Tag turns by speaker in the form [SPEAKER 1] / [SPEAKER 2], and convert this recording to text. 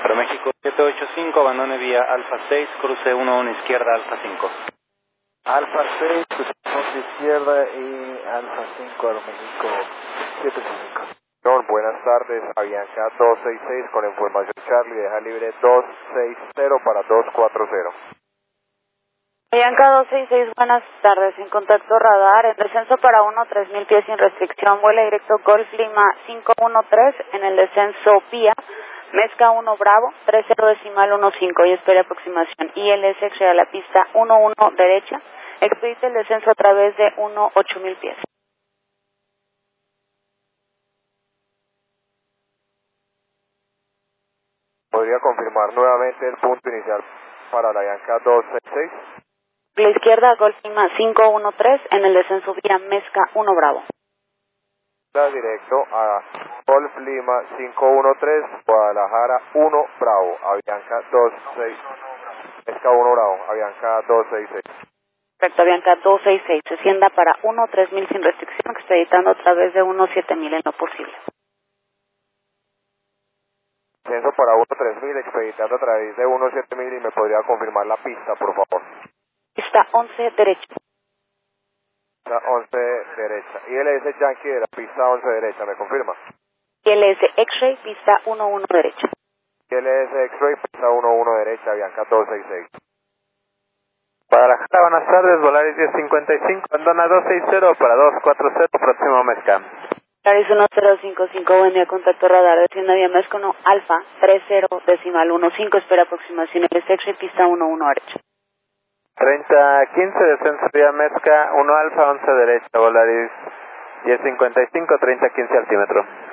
[SPEAKER 1] Aeroméxico 785, abandone vía Alfa 6, cruce 11 izquierda, Alfa 5.
[SPEAKER 2] Alfa 6, cruce 11 izquierda y Alfa 5, Aeroméxico 785.
[SPEAKER 3] Buenas tardes, Avianca 266 con información Charlie, deja libre 260 para 240.
[SPEAKER 4] Avianca 266, buenas tardes, en contacto radar, en descenso para 1-3000 pies sin restricción, vuela directo Golf Lima 513, en el descenso vía Mezca 1 Bravo, 30.15 y espera aproximación. ILS X-ray a la pista 11 derecha, expedite el descenso a través de 8000 pies.
[SPEAKER 3] ¿Podría confirmar nuevamente el punto inicial para la Avianca 266?
[SPEAKER 4] La izquierda, Golf Lima 513, en el descenso vía Mezca 1 Bravo.
[SPEAKER 3] Directo a Golf Lima 513, Guadalajara 1 Bravo, Avianca 26, Mezca 1 Bravo, Avianca 266.
[SPEAKER 4] Perfecto, Avianca 266, descienda para 1-3000 sin restricción, expeditando a través de 7000 en lo posible.
[SPEAKER 3] Descenso para 13000, expeditando a través de 17000 y me podría confirmar la pista, por favor.
[SPEAKER 4] Pista 11 derecha.
[SPEAKER 3] Pista 11 derecha. ILS Yankee de la pista 11 derecha, ¿me confirma?
[SPEAKER 4] ILS X-ray, pista 11 derecha.
[SPEAKER 3] ILS X-ray, pista 11 derecha, Avianca 266.
[SPEAKER 5] Guadalajara, buenas tardes, Volaris 1055, abandona 260 para 240, próximo Mezca.
[SPEAKER 4] Volaris 1055, buen día, contacto radar, desciende vía Mezca 1 Alfa 30.15, espera aproximación, ILS X-ray, pista 11 derecha.
[SPEAKER 5] 3015, descenso vía Mezca 1 Alfa 11 derecha, Volaris 1055, 3015 altímetro.